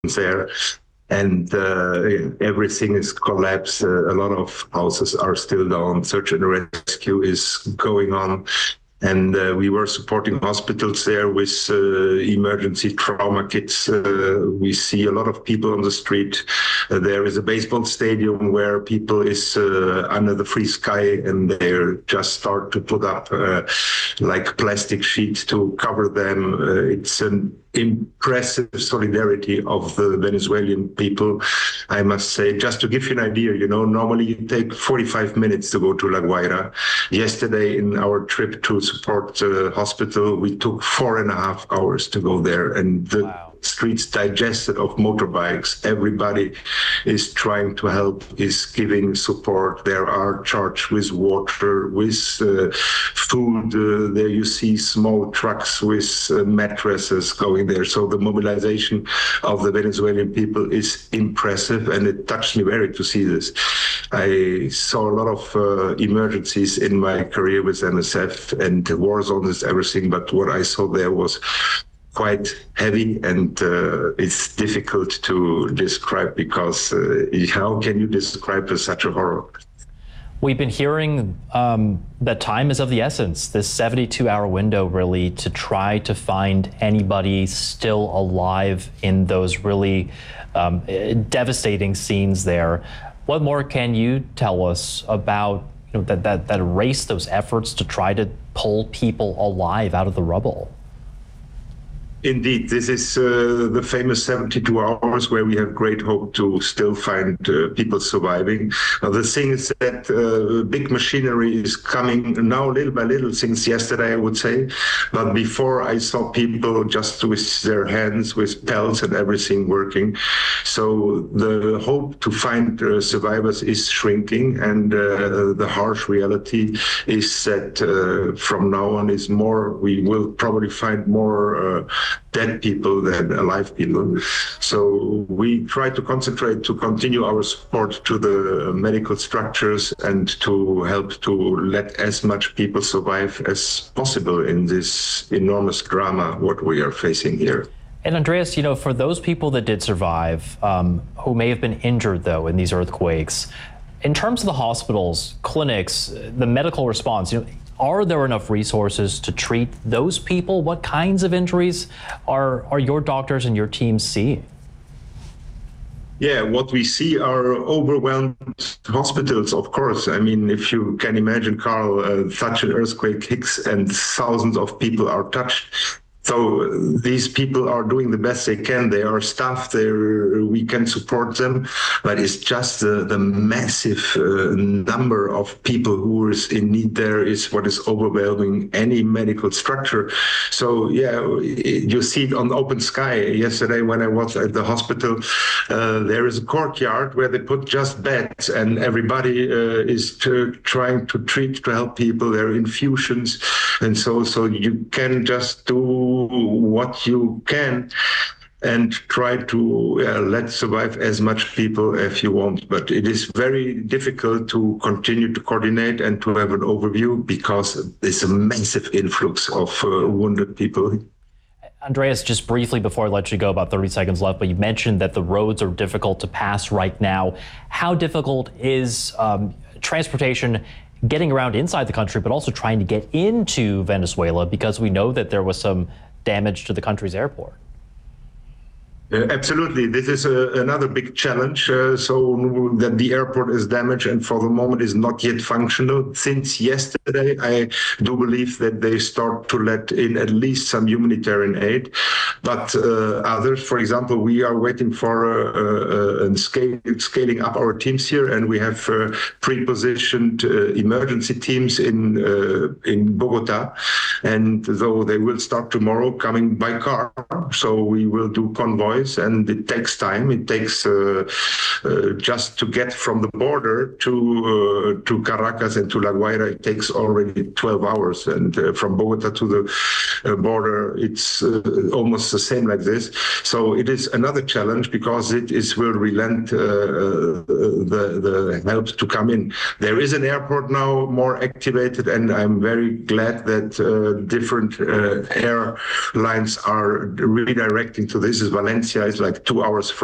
there. And everything is collapsed. A lot of houses are still down. Search and rescue is going on. And we were supporting hospitals there with emergency trauma kits. We see a lot of people on the street. There is a baseball stadium where people is under the free sky, and they just start to put up like plastic sheets to cover them. It's an impressive solidarity of the Venezuelan people, I must say. Just to give you an idea, normally you take 45 minutes to go to La Guaira. Yesterday in our trip to support the hospital, we took 4.5 hours to go there, and the streets digested of motorbikes. Everybody is trying to help, is giving support. There are charged with water, with food. There you see small trucks with mattresses going there. So the mobilization of the Venezuelan people is impressive, and it touched me very to see this. I saw a lot of emergencies in my career with MSF, and war zone is everything, but what I saw there was quite heavy, and it's difficult to describe, because how can you describe such a horror? We've been hearing that time is of the essence, this 72-hour window really, to try to find anybody still alive in those really devastating scenes there. What more can you tell us about that race, those efforts to try to pull people alive out of the rubble? Indeed, this is the famous 72 hours where we have great hope to still find people surviving. The thing is that big machinery is coming now little by little since yesterday, I would say. But before, I saw people just with their hands, with pelts and everything working. So the hope to find survivors is shrinking, and the harsh reality is that from now on is more, we will probably find more dead people than alive people. So we try to concentrate to continue our support to the medical structures and to help to let as much people survive as possible in this enormous drama what we are facing here. And Andreas, for those people that did survive, who may have been injured though in these earthquakes, in terms of the hospitals, clinics, the medical response, are there enough resources to treat those people? What kinds of injuries are your doctors and your teams seeing? Yeah, what we see are overwhelmed hospitals, of course. I mean, if you can imagine, Carl, such an earthquake hits and thousands of people are touched. So these people are doing the best they can. They are staffed there. We can support them, but it's just the massive number of people who is in need there is what is overwhelming any medical structure. So yeah, you see it on Open Sky. Yesterday when I was at the hospital, there is a courtyard where they put just beds, and everybody is trying to help people. There are infusions, and so you can just do what you can and try to let survive as much people as you want. But it is very difficult to continue to coordinate and to have an overview, because there's a massive influx of wounded people. Andreas, just briefly before I let you go, about 30 seconds left, but you mentioned that the roads are difficult to pass right now. How difficult is transportation getting around inside the country, but also trying to get into Venezuela, because we know that there was some damage to the country's airport? Absolutely. This is another big challenge. So that the airport is damaged and for the moment is not yet functional. Since yesterday, I do believe that they start to let in at least some humanitarian aid. But others, for example, we are waiting for scaling up our teams here, and we have pre-positioned emergency teams in Bogota. And though they will start tomorrow coming by car, so we will do convoys. And it takes time. It takes just to get from the border to Caracas and to La Guaira, it takes already 12 hours. And from Bogota to the border, it's almost the same like this. So it is another challenge, because it will relent the help to come in. There is an airport now more activated, and I'm very glad that different airlines are redirecting to this. Is Valencia Valencia is like 2 hours